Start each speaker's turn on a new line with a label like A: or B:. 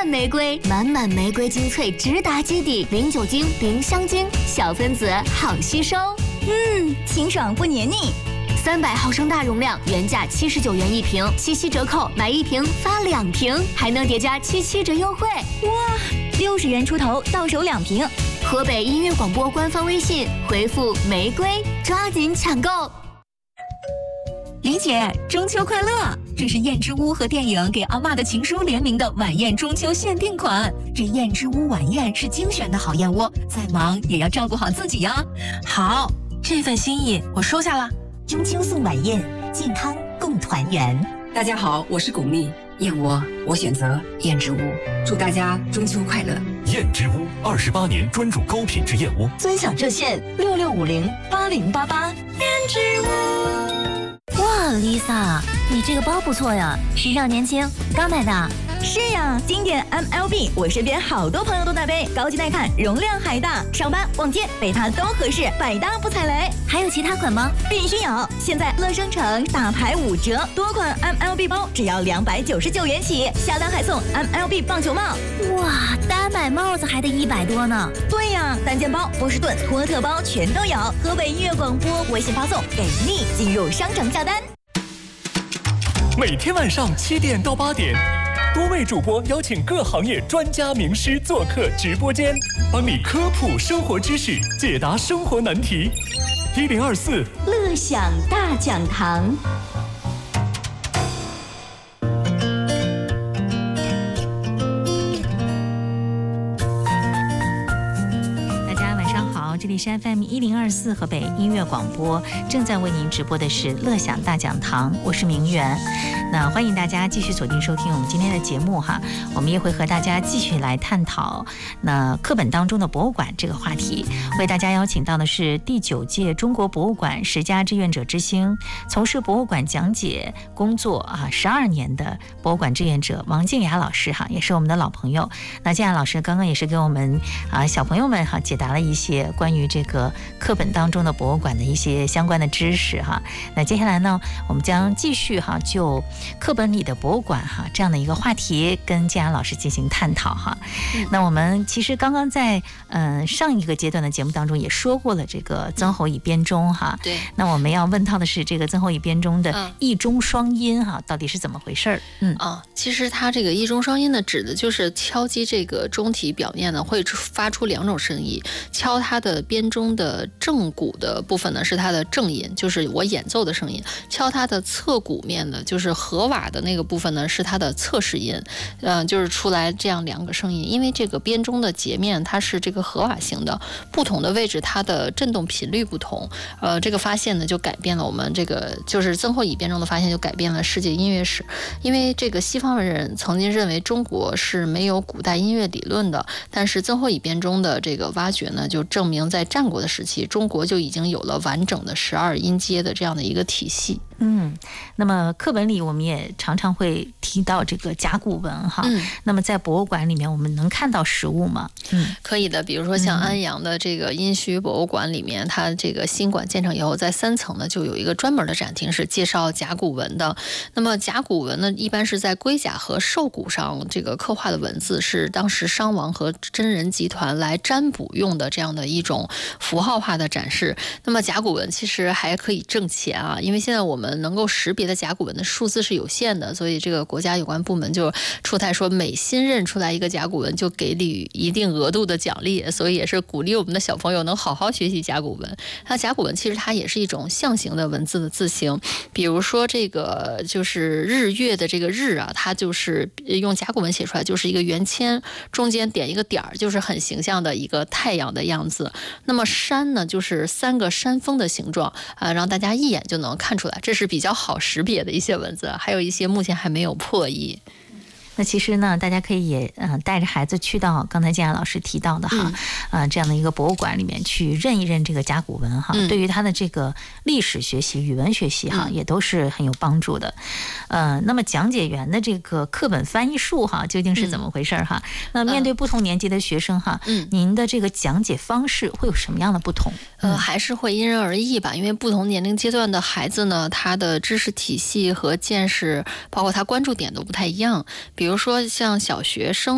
A: 玫瑰，满满玫瑰精粹，直达基底，零酒精、零香精，小分子好吸收。
B: 清爽不黏腻。
A: 300毫升大容量，原价79元一瓶，77折扣，买1瓶发2瓶，还能叠加77折优惠。
B: 哇，60元出头到手2瓶。
A: 河北音乐广播官方微信回复“玫瑰”，抓紧抢购。
C: 李姐，中秋快乐！这是燕之屋和电影给阿嬷的情书联名的晚宴中秋限定款。这燕之屋晚宴是精选的好燕窝，再忙也要照顾好自己呀。
D: 好，这份心意我收下了。
E: 中秋送晚宴，健康共团圆。
F: 大家好，我是巩俐，燕窝我选择燕之屋，祝大家中秋快乐。
G: 燕之屋28年专注高品质燕窝，
E: 尊享热线66508088。
C: 燕之屋。
H: 哇 ，Lisa， 你这个包不错呀，时尚年轻，刚买的。
B: 是呀，经典 MLB， 我身边好多朋友都在背，高级耐看，容量还大，上班逛街背它都合适，百搭不踩雷。
H: 还有其他款吗？
B: 必须有！现在乐商城大牌5折，多款 MLB 包只要299元起，下单还送 MLB 棒球帽。
H: 哇，单买帽子还得100多呢。
B: 对呀，单件包、波士顿、托特包全都有。河北音乐广播微信发送给力，进入商城下单。
G: 每天晚上7点到8点，多位主播邀请各行业专家名师做客直播间，帮你科普生活知识，解答生活难题。1024
E: 乐享大讲堂。
I: 这里是 FM 1024河北音乐广播，正在为您直播的是乐享大讲堂，我是明媛。那欢迎大家继续锁定收听我们今天的节目哈，我们也会和大家继续来探讨那课本当中的博物馆这个话题。为大家邀请到的是第9届中国博物馆10佳志愿者之星，从事博物馆讲解工作12年的博物馆志愿者王静雅老师哈，也是我们的老朋友。那静雅老师刚刚也是给我们小朋友们哈解答了一些关于这个课本当中的博物馆的一些相关的知识哈。那接下来呢，我们将继续哈就课本里的博物馆哈这样的一个话题跟建安老师进行探讨哈。那我们其实刚刚在上一个阶段的节目当中也说过了这个曾侯乙编钟哈。
D: 对。
I: 那我们要问到的是这个曾侯乙编钟的一钟双音哈，到底是怎么回事？
D: 其实它这个一钟双音呢，指的就是敲击这个钟体表面呢会发出2种声音，敲它的编钟的正鼓的部分呢是它的正音，就是我演奏的声音；敲它的侧鼓面的，就是和瓦的那个部分呢是它的侧式音，就是出来这样2个声音。因为这个编钟的截面它是这个和瓦型的，不同的位置它的振动频率不同，这个发现呢就改变了我们这个就是曾侯乙编钟的发现就改变了世界音乐史。因为这个西方人曾经认为中国是没有古代音乐理论的，但是曾侯乙编钟的这个挖掘呢就证明在战国的时期，中国就已经有了完整的12音阶的这样的一个体系。
I: 那么课本里我们也常常会提到这个甲骨文哈。那么在博物馆里面我们能看到实物吗？
D: 可以的，比如说像安阳的这个殷墟博物馆里面，它这个新馆建成以后，在3层呢就有一个专门的展厅是介绍甲骨文的。那么甲骨文呢，一般是在龟甲和兽骨上这个刻画的文字，是当时商王和真人集团来占卜用的这样的一种符号化的展示。那么甲骨文其实还可以挣钱啊，因为现在我们能够识别的甲骨文的数字是有限的，所以这个国家有关部门就出台说，每新认出来一个甲骨文就给予一定额度的奖励，所以也是鼓励我们的小朋友能好好学习甲骨文。那甲骨文其实它也是一种象形的文字的字形，比如说这个就是日月的这个日啊，它就是用甲骨文写出来就是一个圆签，中间点一个点儿，就是很形象的一个太阳的样子。那么山呢，就是3个山峰的形状让大家一眼就能看出来，这是比较好识别的一些文字，还有一些目前还没有破译。
I: 那其实呢，大家可以也带着孩子去到刚才建安老师提到的哈，这样的一个博物馆里面去认一认这个甲骨文哈，对于他的这个历史学习、语文学习哈，也都是很有帮助的。那么讲解员的这个课本翻译术哈，究竟是怎么回事哈？那面对不同年级的学生哈，您的这个讲解方式会有什么样的不同？
D: 还是会因人而异吧，因为不同年龄阶段的孩子呢，他的知识体系和见识，包括他关注点都不太一样。比如说像小学生